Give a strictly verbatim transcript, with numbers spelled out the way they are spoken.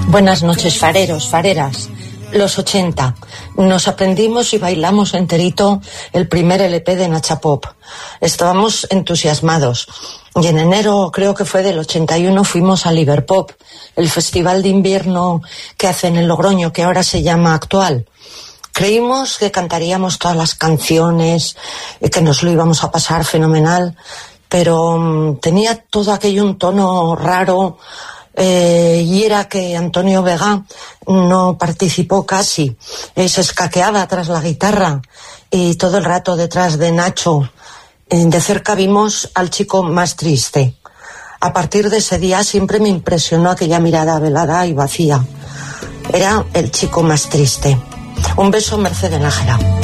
Buenas noches, fareros, fareras. Los ochenta. Nos aprendimos y bailamos enterito el primer L P de Nacha Pop. Estábamos entusiasmados. Y en enero, creo que fue del ochenta y uno, fuimos a Liverpop, el festival de invierno que hacen en Logroño, que ahora se llama Actual. Creímos que cantaríamos todas las canciones, que nos lo íbamos a pasar fenomenal, pero um, tenía todo aquello un tono raro. Eh, y era que Antonio Vega no participó casi, eh, se escaqueaba tras la guitarra y todo el rato detrás de Nacho. Eh, de cerca vimos al chico más triste. A partir de ese día siempre me impresionó aquella mirada velada y vacía. Era el chico más triste. Un beso, Mercedes Nájera.